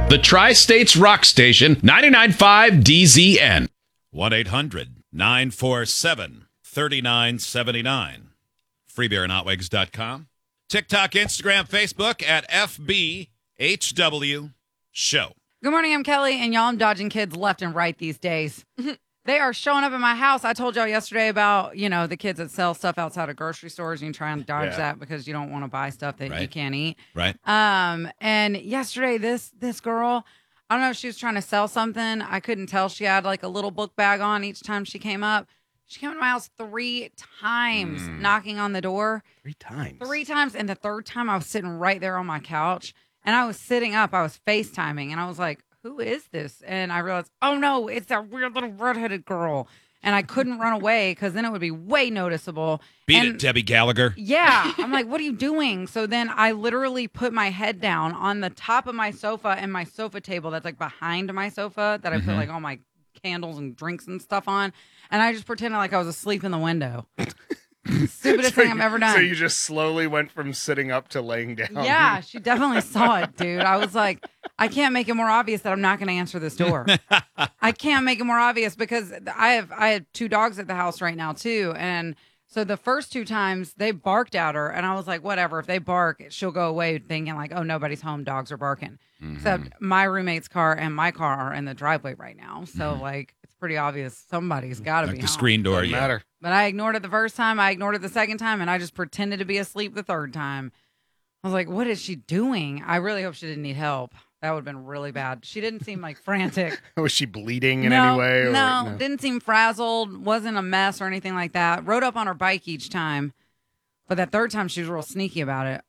The Tri-States Rock Station, 99.5 DZN. 1-800-947-3979. Freebeerandhotwigs.com. TikTok, Instagram, Facebook at FBHW Show. Good morning, I'm Kelly, and y'all, I'm dodging kids left and right these days. They are showing up at my house. I told y'all yesterday about, the kids that sell stuff outside of grocery stores. You can try and dodge that because you don't want to buy stuff that you can't eat. Right. And yesterday, this girl, I don't know if she was trying to sell something. I couldn't tell. She had like a little book bag on each time she came up. She came to my house 3 times, knocking on the door. 3 times? 3 times. And the third time, I was sitting right there on my couch. And I was sitting up. I was FaceTiming. And I was like, who is this? And I realized, oh, no, it's that weird little redheaded girl. And I couldn't run away because then it would be way noticeable. Beat it, Debbie Gallagher. Yeah. I'm like, what are you doing? So then I literally put my head down on the top of my sofa and my sofa table that's like behind my sofa that I put like all my candles and drinks and stuff on. And I just pretended like I was asleep in the window. Stupidest thing I've ever done. So you just slowly went from sitting up to laying down. Yeah, she definitely saw it, dude. I was like, I can't make it more obvious that I'm not going to answer this door. I can't make it more obvious because I have 2 dogs at the house right now too, and so the first 2 times they barked at her, and I was like, whatever. If they bark, she'll go away thinking like, oh, nobody's home. Dogs are barking. Except my roommate's car and my car are in the driveway right now, so like it's pretty obvious somebody's got to be The home. screen door, Doesn't matter. But I ignored it the first time. I ignored it the second time, and I just pretended to be asleep the third time. I was like, what is she doing? I really hope she didn't need help. That would have been really bad. She didn't seem like frantic. Was she bleeding in any way? Or, no, didn't seem frazzled. Wasn't a mess or anything like that. Rode up on her bike each time. But that third time, she was real sneaky about it.